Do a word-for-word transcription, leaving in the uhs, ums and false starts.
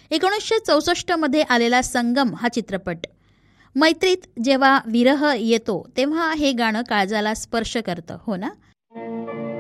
एकोणीसशे चौसष्टमध्ये आलेला संगम हा चित्रपट. मैत्रीत जेव्हा विरह येतो तेव्हा हे गाणं काळजाला स्पर्श करतं, हो ना.